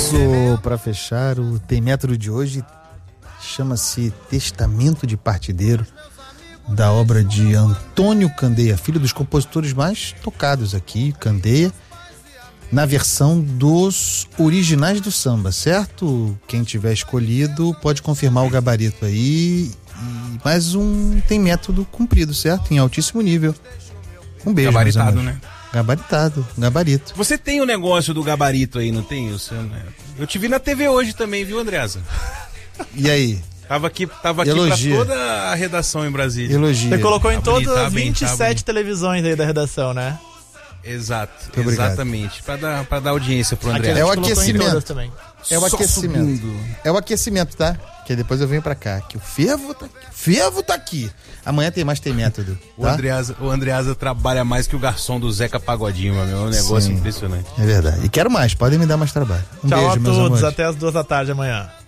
isso, para fechar, o Tem Método de hoje chama-se Testamento de Partideiro, da obra de Antônio Candeia Filho, dos compositores mais tocados aqui, Candeia, na versão dos originais do samba, certo? Quem tiver escolhido pode confirmar o gabarito aí. E mais um Tem Método cumprido, certo? Em altíssimo nível. Um beijo, gabaritado, né? Gabaritado, gabarito. Você tem o negócio do gabarito aí, não tem? Eu te vi na TV hoje também, viu, Andreasa? E aí? Tava aqui pra toda a redação em Brasília. Elogia. Você colocou em todas bonito, as 27 televisões aí da redação, né? Exato, obrigado. Exatamente. Pra dar audiência pro André. É o aquecimento. Também. É o aquecimento. É o aquecimento, tá? Que depois eu venho pra cá. Que o fervo tá aqui. Amanhã tem mais Tem Método. Tá? O Andreasa trabalha mais que o garçom do Zeca Pagodinho, meu. É um negócio impressionante. É verdade. E quero mais, podem me dar mais trabalho. Tchau beijo, a meus todos, amores. até as 2 da tarde amanhã.